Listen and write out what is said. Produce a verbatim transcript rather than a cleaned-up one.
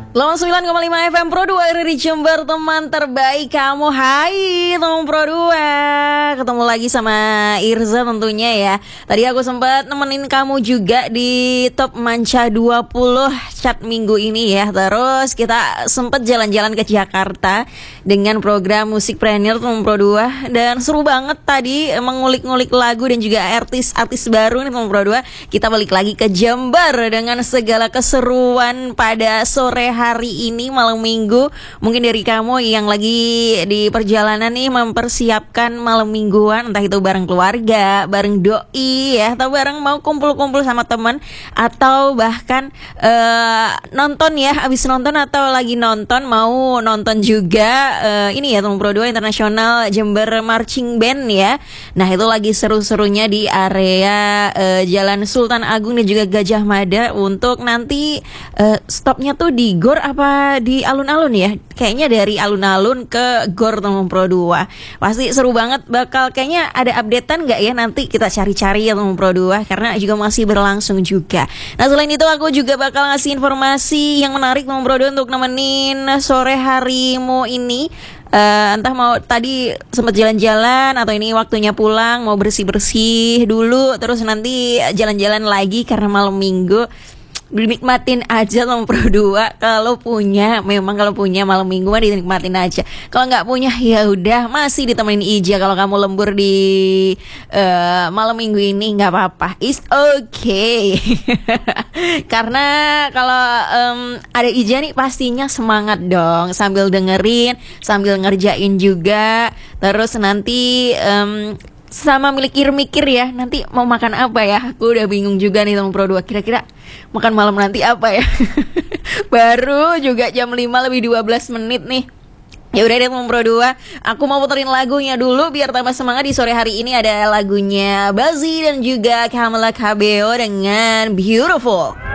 delapan puluh sembilan koma lima F M Pro dua R R I Jember, teman terbaik kamu. Hai teman Pro dua, ketemu lagi sama Irza tentunya ya. Tadi aku sempat nemenin kamu juga di Top Manca dua puluh chat minggu ini ya. Terus kita sempat jalan-jalan ke Jakarta dengan program Musik Premier teman Pro dua. Dan seru banget tadi mengulik-ngulik lagu dan juga artis-artis baru nih teman Pro dua. Kita balik lagi ke Jember dengan segala keseruan pada sore hari ini malam minggu. Mungkin dari kamu yang lagi di perjalanan nih mempersiapkan malam mingguan, entah itu bareng keluarga, bareng doi ya, atau bareng mau kumpul-kumpul sama teman, atau bahkan uh, nonton ya, abis nonton atau lagi nonton mau nonton juga uh, ini ya teman Pro dua Internasional Jember Marching Band ya. Nah itu lagi seru-serunya di area uh, Jalan Sultan Agung dan juga Gajah Mada. Untuk nanti uh, stopnya tuh di Gor apa di alun-alun ya? Kayaknya dari alun-alun ke Gor teman Pro dua. Pasti seru banget, bakal kayaknya ada updatean nggak ya, nanti kita cari-cari ya teman Pro dua, karena juga masih berlangsung juga. Nah selain itu aku juga bakal ngasih informasi yang menarik teman Pro dua untuk nemenin sore harimu ini. Uh, entah mau tadi sempat jalan-jalan atau ini waktunya pulang, mau bersih-bersih dulu, terus nanti jalan-jalan lagi karena malam minggu. Dinikmatin aja sama Pro dua. Kalau punya, memang kalau punya malam minggu mah dinikmatin aja. Kalau nggak punya ya udah, masih ditemenin Ija. Kalau kamu lembur di uh, malam minggu ini nggak apa-apa, it's okay. Karena kalau um, ada Ija nih pastinya semangat dong, sambil dengerin, sambil ngerjain juga. Terus nanti um, sama mikir-mikir ya, nanti mau makan apa ya. Aku udah bingung juga nih teman Pro dua, kira-kira makan malam nanti apa ya. Baru juga jam lima lebih dua belas menit nih. Ya udah deh teman Pro dua, aku mau puterin lagunya dulu biar tambah semangat di sore hari ini. Ada lagunya Bazi dan juga Kamala Cabello dengan Beautiful.